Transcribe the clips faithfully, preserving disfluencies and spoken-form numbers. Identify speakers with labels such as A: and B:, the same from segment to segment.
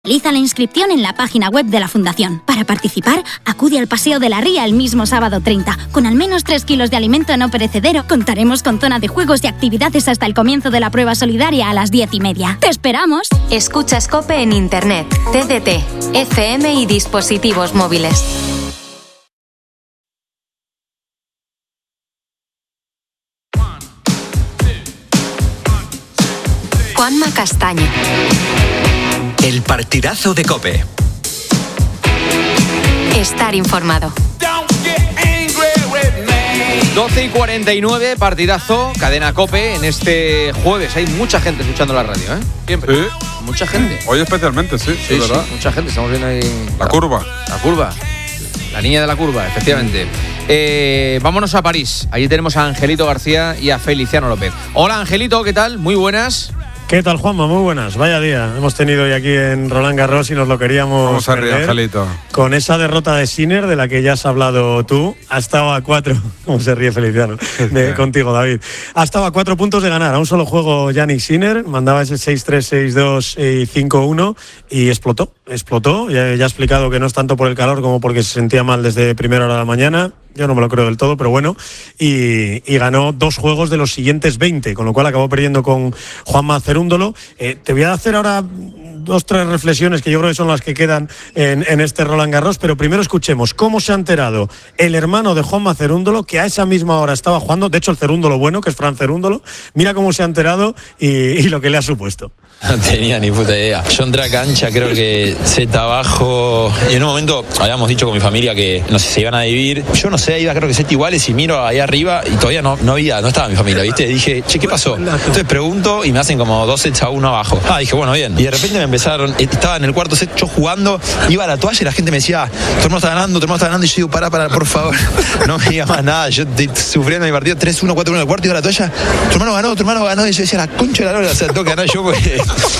A: Realiza la inscripción en la página web de la Fundación. Para participar, acude al Paseo de la Ría el mismo sábado treinta. Con al menos tres kilos de alimento no perecedero, contaremos con zona de juegos y actividades hasta el comienzo de la prueba solidaria a las diez y media. ¡Te esperamos!
B: Escuchas COPE en Internet, T D T, F M y dispositivos móviles. Juanma Castaño.
C: El partidazo de COPE.
B: Estar informado.
D: doce y cuarenta y nueve, partidazo, cadena COPE en este jueves. Hay mucha gente escuchando la radio, ¿eh? Siempre.
E: Sí.
D: Mucha gente.
E: Hoy especialmente, sí,
D: Sí,
E: es verdad.
D: sí, mucha gente. Estamos viendo ahí...
E: La curva.
D: La curva. La niña de la curva, efectivamente. Eh, vámonos a París. Allí tenemos a Angelito García y a Feliciano López. Hola, Angelito, ¿qué tal? Muy buenas.
F: ¿Qué tal, Juanma? Muy buenas. Vaya día hemos tenido hoy aquí en Roland Garros y nos lo queríamos
E: Vamos a
F: perder.
E: reír, Angelito.
F: Con esa derrota de Sinner, de la que ya has hablado tú, ha estado a cuatro, como se ríe Feliciano, de, contigo, David. Ha estado a cuatro puntos de ganar, a un solo juego Yannick Sinner, mandaba ese seis tres, seis dos y cinco uno y explotó, explotó. Ya, ya ha explicado que no es tanto por el calor como porque se sentía mal desde primera hora de la mañana. Yo no me lo creo del todo, pero bueno, y, y ganó dos juegos de los siguientes veinte, con lo cual acabó perdiendo con Juanma Cerúndolo. Eh, te voy a hacer ahora dos, tres reflexiones que yo creo que son las que quedan en, en este Roland Garros, pero primero escuchemos cómo se ha enterado el hermano de Juanma Cerúndolo, que a esa misma hora estaba jugando, de hecho el Cerúndolo bueno, que es Fran Cerúndolo, mira cómo se ha enterado y, y lo que le ha supuesto.
G: No tenía ni puta idea. Yo entré a cancha, creo que set abajo. Y en un momento habíamos dicho con mi familia que no sé, se iban a dividir. Yo no sé, iba creo que set iguales y miro ahí arriba y todavía no, no había, no estaba mi familia, ¿viste? Y dije, che, ¿qué pasó? Entonces pregunto y me hacen como dos sets a uno abajo. Ah, dije, bueno, bien. Y de repente me empezaron, estaba en el cuarto set yo jugando, iba a la toalla y la gente me decía, tu hermano está ganando, tu hermano está ganando. Y yo digo, pará, pará, por favor. No me diga más nada. Yo sufriendo mi partido tres uno, cuatro uno en el cuarto, iba a la toalla, tu hermano ganó, tu hermano ganó. Y yo decía, la concha de la lora, o sea, tengo que ganar yo porque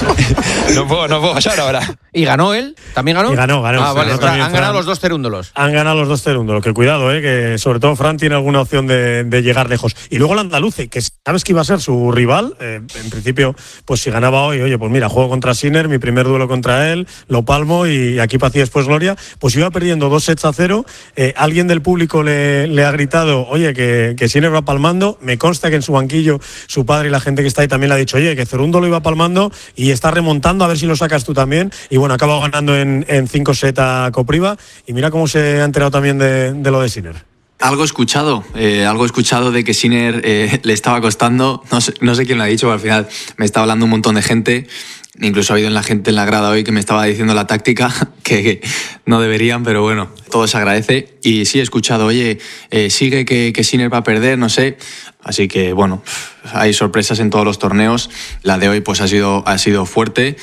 G: no puedo, no puedo fallar ahora.
D: ¿Y ganó él? ¿También ganó?
F: Y ganó, ganó.
D: Ah, vale,
F: ganó
D: o sea,
F: también,
D: han ganado
F: Fran.
D: los dos Cerúndolos.
F: Han ganado los dos Cerúndolos, que cuidado, eh, que sobre todo Fran tiene alguna opción de, de llegar lejos. Y luego el andaluce, que sabes que iba a ser su rival, eh, en principio, pues si ganaba hoy, oye, pues mira, juego contra Sinner, mi primer duelo contra él, lo palmo y aquí paz y después gloria, pues iba perdiendo dos sets a cero, eh, alguien del público le, le ha gritado, oye, que, que Sinner va palmando, me consta que en su banquillo su padre y la gente que está ahí también le ha dicho, oye, que Cerúndolo iba palmando y está remontando, a ver si lo sacas tú también, y bueno, ha acabado ganando en, en cinco sets a Kopriva, y mira cómo se ha enterado también de, de lo de Sinner.
H: Algo escuchado, eh, algo escuchado de que Sinner eh, le estaba costando, no sé, no sé quién lo ha dicho, pero al final me está hablando un montón de gente, incluso ha habido en la gente en la grada hoy que me estaba diciendo la táctica, que, que no deberían, pero bueno, todo se agradece. Y sí he escuchado, oye, eh, sigue que, que Sinner va a perder, no sé. Así que bueno, hay sorpresas en todos los torneos, la de hoy pues ha sido, ha sido fuerte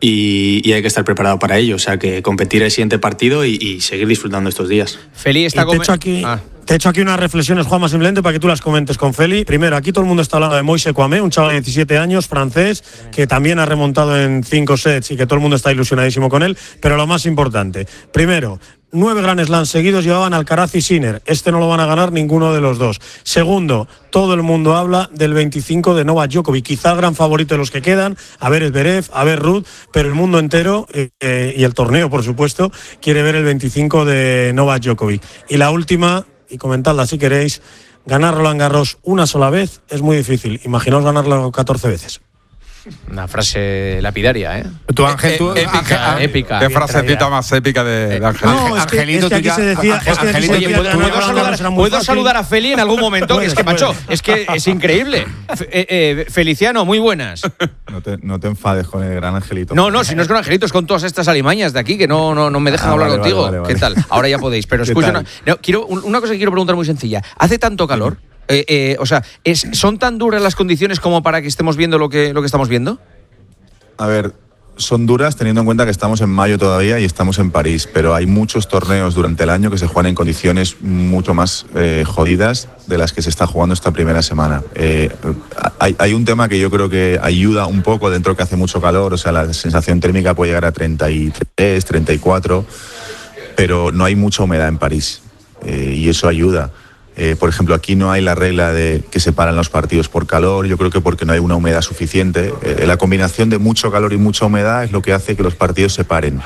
H: y, y hay que estar preparado para ello, o sea que competir el siguiente partido y, y seguir disfrutando estos días.
D: Feli está
F: Y te, he hecho aquí,
D: ah.
F: te he hecho aquí unas reflexiones, Juanma, simplemente para que tú las comentes con Feli. Primero, aquí todo el mundo está hablando de Moise Kouamé, un chaval de diecisiete años, francés, que también ha remontado en cinco sets y que todo el mundo está ilusionadísimo con él, pero lo más importante, primero, nueve Grand Slams seguidos llevaban Alcaraz y Sinner. Este no lo van a ganar ninguno de los dos. Segundo, todo el mundo habla del veinticinco de Novak Djokovic, quizá el gran favorito de los que quedan, a ver Zverev, a ver Ruud, pero el mundo entero eh, eh, y el torneo, por supuesto, quiere ver el veinticinco de Novak Djokovic. Y la última, y comentadla si queréis, ganar Roland Garros una sola vez es muy difícil. Imaginaos ganarlo catorce veces.
D: Una frase lapidaria, ¿eh?
E: Tú, Ángel, tú,
D: épica,
E: Ángel,
D: épica.
E: ¿Qué frasecita más épica de, de Angelito?
F: No, es que,
E: Angelito,
F: es que aquí
E: tú
F: se
E: ya-
F: decía, es que aquí se
D: Oye,
F: decía
D: ¿puedo,
F: que ganar
D: puedo
F: Roland Garros
D: saludar,
F: era muy
D: ¿puedo
F: fácil.
D: saludar a Feli en algún momento?
F: Puedes,
D: es que, macho,
F: puedes.
D: es que es increíble. Fe- eh, eh, Feliciano, muy buenas.
I: No te, no te enfades con el gran Angelito.
D: No, no, si no es con Angelito, es con todas estas alimañas de aquí que no, no, no me dejan
I: Ah,
D: hablar
I: vale,
D: contigo.
I: vale, vale,
D: ¿Qué
I: vale.
D: tal? Ahora ya podéis, pero
I: ¿Qué
D: escucha
I: tal?
D: una, no, quiero, un- una cosa que quiero preguntar muy sencilla. ¿Hace tanto calor? Eh, eh, o sea, es, ¿son tan duras las condiciones como para que estemos viendo lo que, lo que estamos viendo?
I: A ver, son duras teniendo en cuenta que estamos en mayo todavía y estamos en París, pero hay muchos torneos durante el año que se juegan en condiciones mucho más eh, jodidas de las que se está jugando esta primera semana. Eh, hay, hay un tema que yo creo que ayuda un poco dentro que hace mucho calor, o sea, la sensación térmica puede llegar a treinta y tres, treinta y cuatro, pero no hay mucha humedad en París eh, y eso ayuda. Eh, por ejemplo, aquí no hay la regla de que se paran los partidos por calor, yo creo que porque no hay una humedad suficiente. Eh, la combinación de mucho calor y mucha humedad es lo que hace que los partidos se paren.